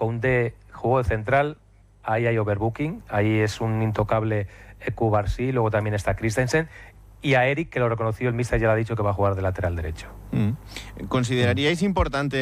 Koundé jugó de central, ahí hay overbooking, ahí es un intocable Cubarsí, luego también está Christensen, y a Eric, que lo reconoció el míster, ya le ha dicho que va a jugar de lateral derecho. ¿Consideraríais importante